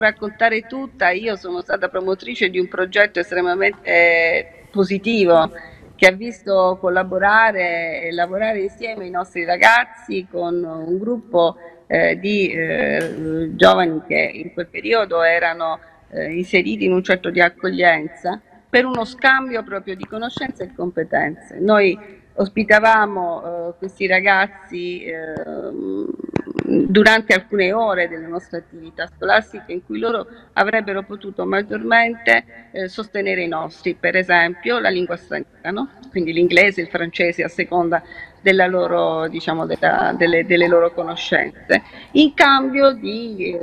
raccontare tutta, io sono stata promotrice di un progetto estremamente positivo che ha visto collaborare e lavorare insieme i nostri ragazzi con un gruppo di giovani che in quel periodo erano inseriti in un centro di accoglienza per uno scambio proprio di conoscenze e competenze. Noi ospitavamo questi ragazzi durante alcune ore delle nostre attività scolastiche in cui loro avrebbero potuto maggiormente sostenere i nostri, per esempio la lingua straniera, no? Quindi l'inglese, il francese a seconda della loro, diciamo, delle loro conoscenze, in cambio di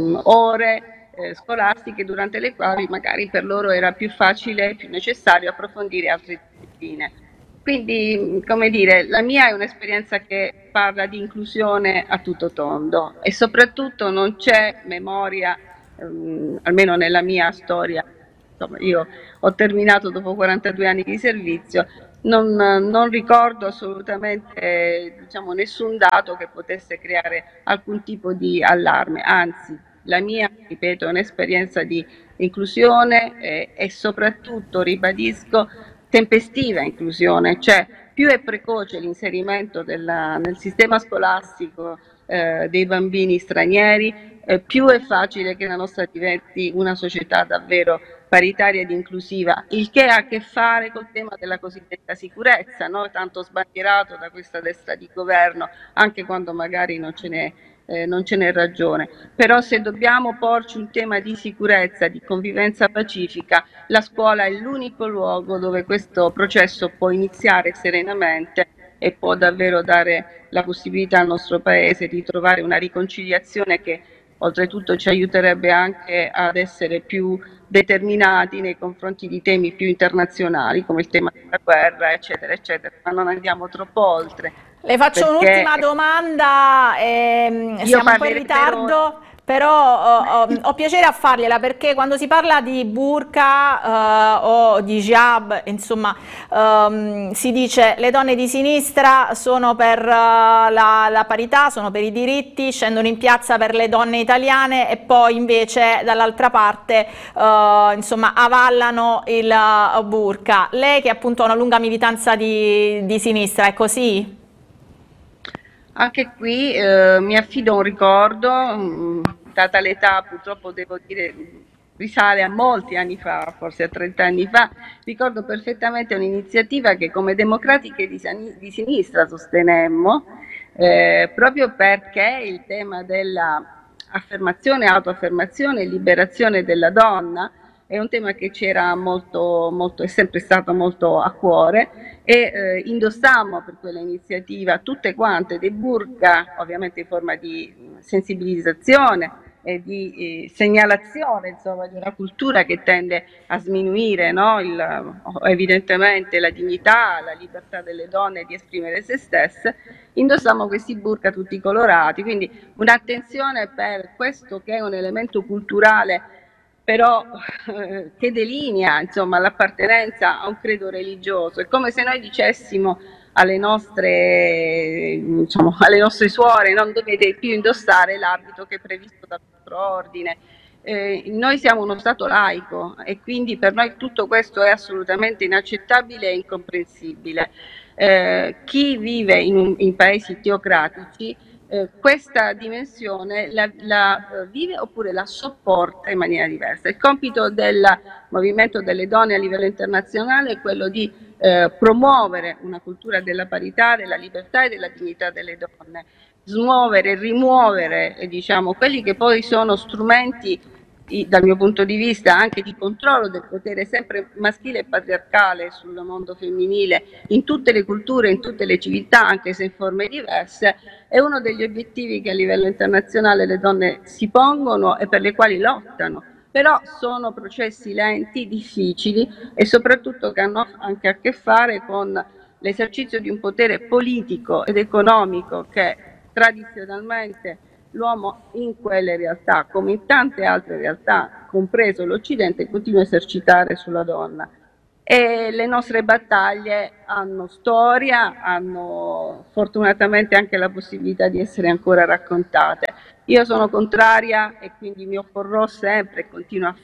ore scolastiche durante le quali magari per loro era più facile, più necessario approfondire altre discipline. Quindi, come dire, la mia è un'esperienza che parla di inclusione a tutto tondo e soprattutto non c'è memoria, almeno nella mia storia, insomma, io ho terminato dopo 42 anni di servizio, non ricordo assolutamente, diciamo, nessun dato che potesse creare alcun tipo di allarme, anzi, la mia, ripeto, è un'esperienza di inclusione e soprattutto, ribadisco, tempestiva inclusione, cioè più è precoce l'inserimento nel sistema scolastico dei bambini stranieri, più è facile che la nostra diventi una società davvero paritaria ed inclusiva, il che ha a che fare col tema della cosiddetta sicurezza, no? Tanto sbandierato da questa destra di governo, anche quando magari non ce n'è ragione. Però se dobbiamo porci un tema di sicurezza, di convivenza pacifica, la scuola è l'unico luogo dove questo processo può iniziare serenamente e può davvero dare la possibilità al nostro Paese di trovare una riconciliazione che oltretutto ci aiuterebbe anche ad essere più determinati nei confronti di temi più internazionali come il tema della guerra, eccetera, eccetera, ma non andiamo troppo oltre, Le faccio perché un'ultima domanda, io siamo un po' in parlerei per ore. ritardo, però ho piacere a fargliela perché quando si parla di burqa o di hijab, insomma, si dice le donne di sinistra sono per la parità, sono per i diritti, scendono in piazza per le donne italiane e poi invece dall'altra parte insomma, avallano il burqa. Lei che appunto ha una lunga militanza di sinistra, è così? Anche qui mi affido a un ricordo, data l'età purtroppo devo dire risale a molti anni fa, forse a 30 anni fa, ricordo perfettamente un'iniziativa che come democratiche di sinistra sostenemmo, proprio perché il tema della affermazione, autoaffermazione e liberazione della donna è un tema che c'era molto, molto, è sempre stato molto a cuore e indossammo per quella iniziativa tutte quante dei burqa, ovviamente in forma di sensibilizzazione e di segnalazione insomma, di una cultura che tende a sminuire no? Evidentemente la dignità, la libertà delle donne di esprimere se stesse, indossammo questi burqa tutti colorati, quindi un'attenzione per questo che è un elemento culturale però che delinea insomma, l'appartenenza a un credo religioso. È come se noi dicessimo diciamo, alle nostre suore non dovete più indossare l'abito che è previsto dal nostro ordine. Noi siamo uno Stato laico e quindi per noi tutto questo è assolutamente inaccettabile e incomprensibile. Chi vive in paesi teocratici questa dimensione la vive oppure la sopporta in maniera diversa. Il compito del movimento delle donne a livello internazionale è quello di promuovere una cultura della parità, della libertà e della dignità delle donne, smuovere e rimuovere diciamo, quelli che poi sono strumenti dal mio punto di vista anche di controllo del potere sempre maschile e patriarcale sul mondo femminile in tutte le culture, in tutte le civiltà, anche se in forme diverse, è uno degli obiettivi che a livello internazionale le donne si pongono e per le quali lottano. Però sono processi lenti, difficili e soprattutto che hanno anche a che fare con l'esercizio di un potere politico ed economico che tradizionalmente l'uomo in quelle realtà, come in tante altre realtà, compreso l'Occidente, continua a esercitare sulla donna. E le nostre battaglie hanno storia, hanno fortunatamente anche la possibilità di essere ancora raccontate. Io sono contraria e quindi mi opporrò sempre e continuo a